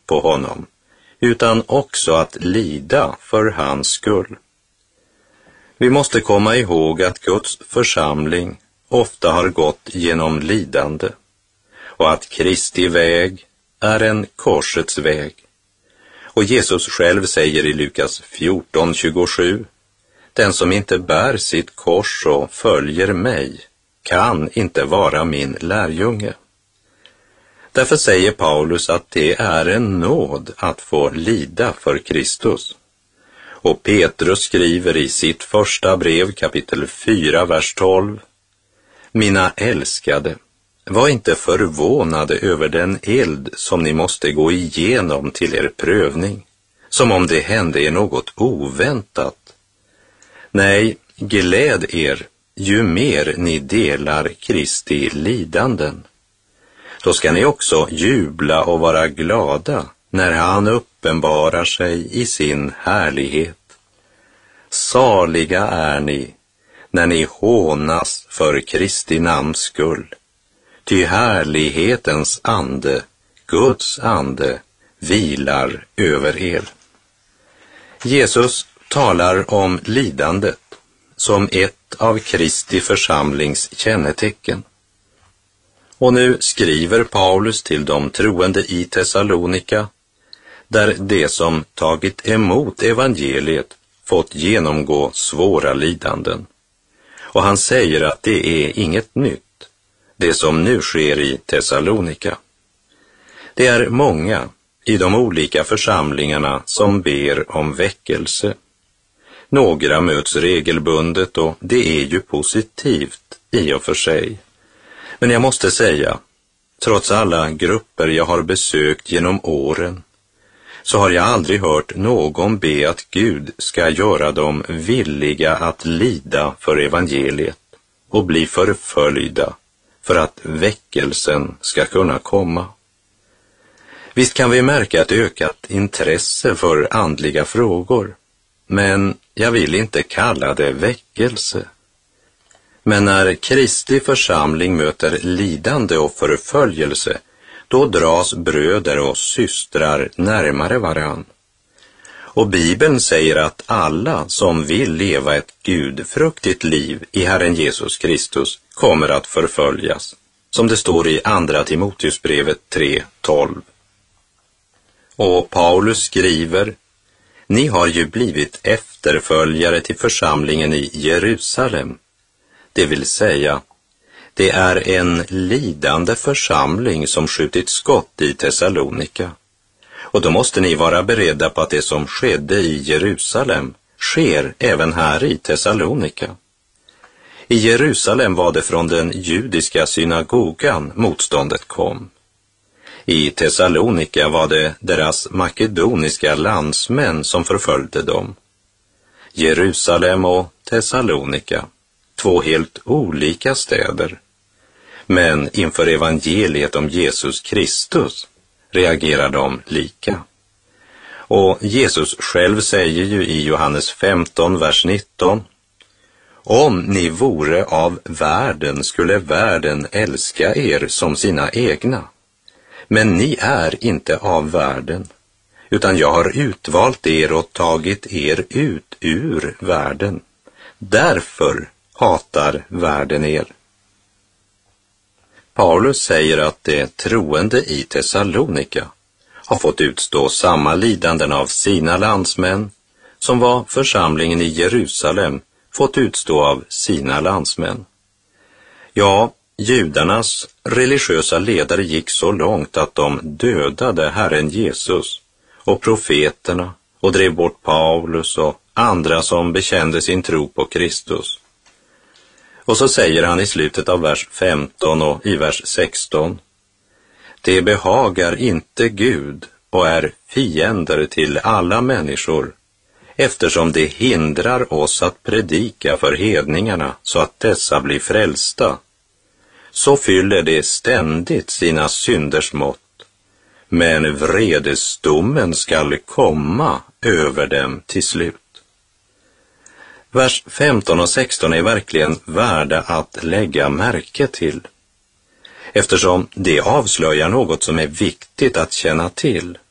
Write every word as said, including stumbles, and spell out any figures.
på honom, utan också att lida för hans skull. Vi måste komma ihåg att Guds församling ofta har gått genom lidande och att Kristi väg är en korsets väg. Och Jesus själv säger i Lukas fjorton tjugosju: den som inte bär sitt kors och följer mig kan inte vara min lärjunge. Därför säger Paulus att det är en nåd att få lida för Kristus. Och Petrus skriver i sitt första brev kapitel fyra, vers tolv: mina älskade, var inte förvånade över den eld som ni måste gå igenom till er prövning, som om det hände er något oväntat. Nej, gläd er ju mer ni delar Kristi lidanden. Då ska ni också jubla och vara glada när han uppenbarar sig i sin härlighet. Saliga är ni när ni hånas för Kristi namns skull. Ty härlighetens ande, Guds ande, vilar över er. Jesus talar om lidandet som ett av Kristi församlings kännetecken. Och nu skriver Paulus till de troende i Thessalonika, där de som tagit emot evangeliet fått genomgå svåra lidanden. Och han säger att det är inget nytt, det som nu sker i Thessalonika. Det är många i de olika församlingarna som ber om väckelse. Några möts regelbundet och det är ju positivt i och för sig. Men jag måste säga, trots alla grupper jag har besökt genom åren, så har jag aldrig hört någon be att Gud ska göra dem villiga att lida för evangeliet och bli förföljda för att väckelsen ska kunna komma. Visst kan vi märka ett ökat intresse för andliga frågor, men jag vill inte kalla det väckelse. Men när Kristi församling möter lidande och förföljelse, då dras bröder och systrar närmare varann. Och Bibeln säger att alla som vill leva ett gudfruktigt liv i Herren Jesus Kristus kommer att förföljas, som det står i andra Timoteusbrevet tre tolv. Och Paulus skriver: ni har ju blivit efterföljare till församlingen i Jerusalem. Det vill säga, det är en lidande församling som skjutit skott i Thessalonika. Och då måste ni vara beredda på att det som skedde i Jerusalem sker även här i Thessalonika. I Jerusalem var det från den judiska synagogan motståndet kom. I Thessalonika var det deras makedoniska landsmän som förföljde dem. Jerusalem och Thessalonika, två helt olika städer. Men inför evangeliet om Jesus Kristus reagerar de lika. Och Jesus själv säger ju i Johannes femton, vers nitton: om ni vore av världen skulle världen älska er som sina egna. Men ni är inte av världen, utan jag har utvalt er och tagit er ut ur världen. Därför hatar världen er. Paulus säger att de troende i Thessalonika har fått utstå samma lidanden av sina landsmän som vad församlingen i Jerusalem fått utstå av sina landsmän. Ja, judarnas religiösa ledare gick så långt att de dödade Herren Jesus och profeterna och drev bort Paulus och andra som bekände sin tro på Kristus. Och så säger han i slutet av vers femton och i vers sexton: det behagar inte Gud och är fiender till alla människor, eftersom det hindrar oss att predika för hedningarna så att dessa blir frälsta. Så fyller det ständigt sina synders mått, men vredesdomen skall komma över dem till slut. Vers femton och sexton är verkligen värda att lägga märke till, eftersom det avslöjar något som är viktigt att känna till.